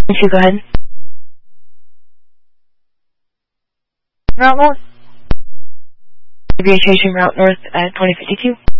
Go ahead. Route north. Aviation route north at 2052.